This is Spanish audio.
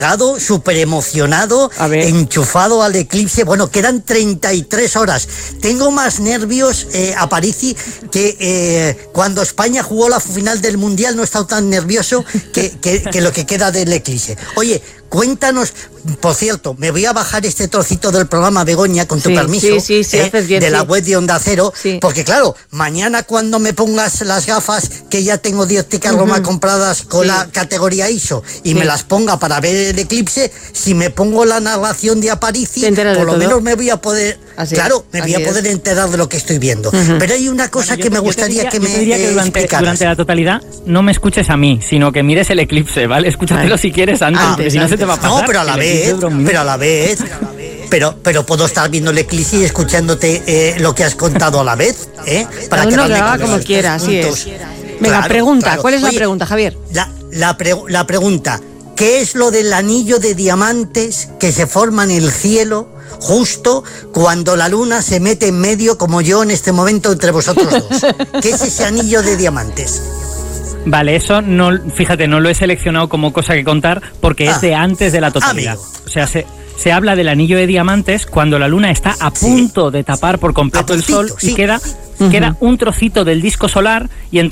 súper emocionado, enchufado al eclipse. Bueno, quedan 33 horas. Tengo más nervios, Aparici, que cuando España jugó la final del Mundial. No he estado tan nervioso que lo que queda del eclipse. Oye, cuéntanos, por cierto, me voy a bajar este trocito del programa, Begoña, con tu permiso, de la web de Onda Cero, porque claro, mañana cuando me pongas las gafas, que ya tengo dióptica Roma compradas con la categoría ISO, y me las ponga para ver el eclipse, si me pongo la narración de Aparici, por lo menos me voy a poder, voy a poder enterar de lo que estoy viendo. Pero hay una cosa que me gustaría que me explicaras. Durante la totalidad no me escuches a mí, sino que mires el eclipse, ¿vale? Escúchatelo si quieres antes, porque si no se te va a pasar. No, pero a la vez. Pero puedo estar viendo el eclipse y escuchándote lo que has contado a la vez, para que uno lo haga como quiera, así es. Venga, pregunta. ¿Cuál es la pregunta, Javier? La pregunta: ¿qué es lo del anillo de diamantes que se forma en el cielo justo cuando la luna se mete en medio, como yo en este momento, entre vosotros dos? ¿Qué es ese anillo de diamantes? Vale, eso no, fíjate, no lo he seleccionado como cosa que contar porque es de antes de la totalidad. O sea, se habla del anillo de diamantes cuando la luna está a punto de tapar por completo el sol y queda un trocito del disco solar, y entonces